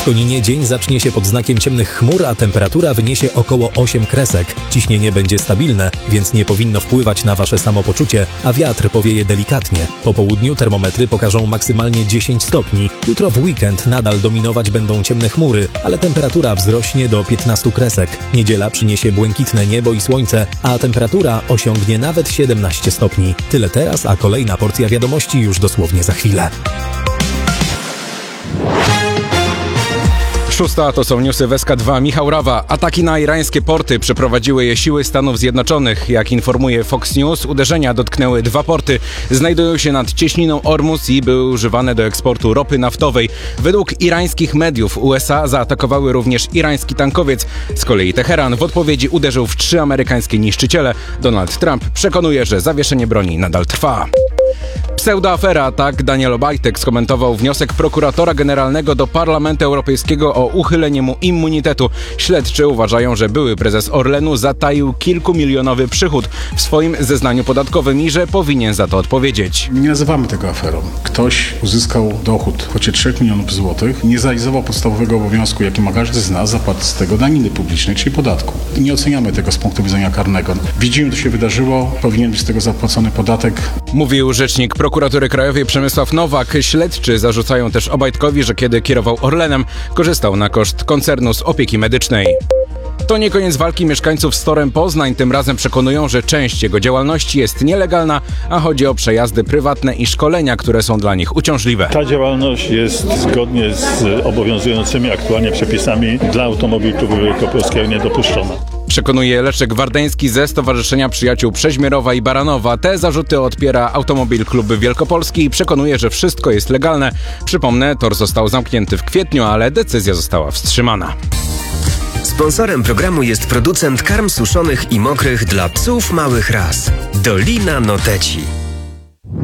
Koninie dzień zacznie się pod znakiem ciemnych chmur, a temperatura wyniesie około 8 kresek. Ciśnienie będzie stabilne, więc nie powinno wpływać na wasze samopoczucie, a wiatr powieje delikatnie. Po południu termometry pokażą maksymalnie 10 stopni. Jutro w weekend nadal dominować będą ciemne chmury, ale temperatura wzrośnie do 15 kresek. Niedziela przyniesie błękitne niebo i słońce, a temperatura osiągnie nawet 17 stopni. Tyle teraz, a kolejna porcja wiadomości już dosłownie za chwilę. 6 to są newsy w SK2. Michał Rawa. Ataki na irańskie porty przeprowadziły je siły Stanów Zjednoczonych. Jak informuje Fox News, uderzenia dotknęły 2 porty. Znajdują się nad cieśniną Ormus i były używane do eksportu ropy naftowej. Według irańskich mediów USA zaatakowały również irański tankowiec. Z kolei Teheran w odpowiedzi uderzył w 3 amerykańskie niszczyciele. Donald Trump przekonuje, że zawieszenie broni nadal trwa. Pseudoafera, tak Daniel Obajtek skomentował wniosek prokuratora generalnego do Parlamentu Europejskiego o uchylenie mu immunitetu. Śledczy uważają, że były prezes Orlenu zataił kilkumilionowy przychód w swoim zeznaniu podatkowym i że powinien za to odpowiedzieć. Nie nazywamy tego aferą. Ktoś uzyskał dochód w kwocie 3 milionów złotych, nie zrealizował podstawowego obowiązku, jaki ma każdy z nas, zapłat z tego daniny publicznej, czyli podatku. Nie oceniamy tego z punktu widzenia karnego. Widzimy, co się wydarzyło, powinien być z tego zapłacony podatek. Mówił rzecznik Prokuratury Krajowej Przemysław Nowak. Śledczy zarzucają też Obajtkowi, że kiedy kierował Orlenem, korzystał na koszt koncernu z opieki medycznej. To nie koniec walki mieszkańców z Torem Poznań. Tym razem przekonują, że część jego działalności jest nielegalna, a chodzi o przejazdy prywatne i szkolenia, które są dla nich uciążliwe. Ta działalność jest zgodnie z obowiązującymi aktualnie przepisami dla Automobil Klubu Wielkopolskiego niedopuszczona. Przekonuje Leszek Wardeński ze Stowarzyszenia Przyjaciół Przeźmierowa i Baranowa. Te zarzuty odpiera Automobil Klub Wielkopolski i przekonuje, że wszystko jest legalne. Przypomnę, tor został zamknięty w kwietniu, ale decyzja została wstrzymana. Sponsorem programu jest producent karm suszonych i mokrych dla psów małych ras. Dolina Noteci.